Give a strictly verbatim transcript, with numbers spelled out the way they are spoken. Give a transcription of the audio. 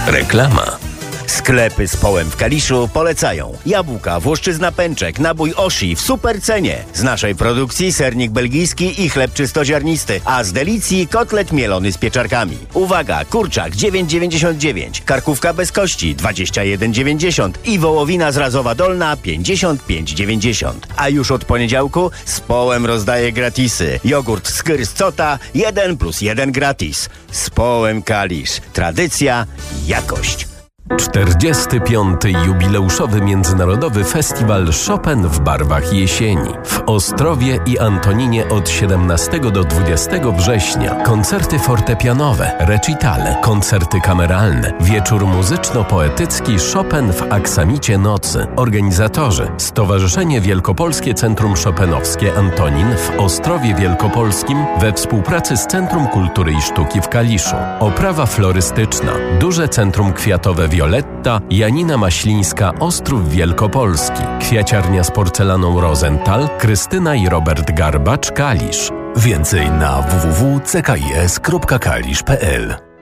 Reklama. Sklepy z Połem w Kaliszu polecają. Jabłka, włoszczyzna pęczek, nabój Oshi w super cenie. Z naszej produkcji sernik belgijski i chleb czystoziarnisty, a z Delicji kotlet mielony z pieczarkami. Uwaga, kurczak dziewięć dziewięćdziesiąt dziewięć, karkówka bez kości dwadzieścia jeden dziewięćdziesiąt i wołowina z Razowa Dolna pięćdziesiąt pięć dziewięćdziesiąt. A już od poniedziałku z Połem rozdaje gratisy. Jogurt Skyr z Cota jeden plus jeden gratis. Z Połem Kalisz. Tradycja, jakość. czterdziesty piąty jubileuszowy Międzynarodowy Festiwal Chopin w barwach jesieni. W Ostrowie i Antoninie od siedemnastego do dwudziestego września. Koncerty fortepianowe, recitale, koncerty kameralne, wieczór muzyczno-poetycki Chopin w aksamicie nocy. Organizatorzy: Stowarzyszenie Wielkopolskie Centrum Chopinowskie Antonin w Ostrowie Wielkopolskim we współpracy z Centrum Kultury i Sztuki w Kaliszu. Oprawa florystyczna, duże centrum kwiatowe Violetta, Janina Maślińska, Ostrów Wielkopolski, kwiaciarnia z porcelaną Rosenthal, Krystyna i Robert Garbacz, Kalisz. Więcej na w w w kropka c k i s kropka kalisz kropka p l.